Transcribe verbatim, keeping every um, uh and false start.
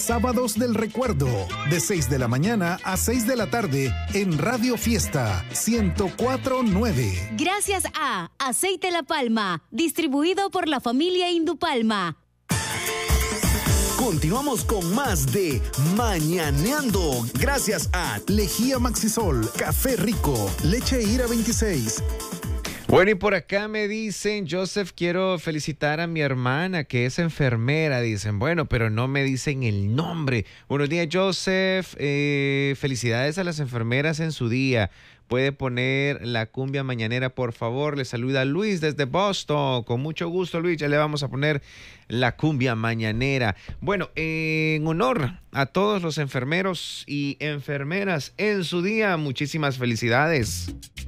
Sábados del Recuerdo, de seis de la mañana a seis de la tarde en Radio Fiesta ciento cuatro punto nueve. Gracias a Aceite La Palma, distribuido por la familia Indupalma. Continuamos con más de Mañaneando, gracias a Lejía Maxisol, Café Rico, Leche Ira veintiséis. Bueno, y por acá me dicen, Joseph, quiero felicitar a mi hermana que es enfermera. Dicen, bueno, pero no me dicen el nombre. Buenos días, Joseph. Eh, felicidades a las enfermeras en su día. Puede poner la cumbia mañanera, por favor. Le saluda Luis desde Boston. Con mucho gusto, Luis. Ya le vamos a poner la cumbia mañanera. Bueno, en honor a todos los enfermeros y enfermeras en su día, muchísimas felicidades.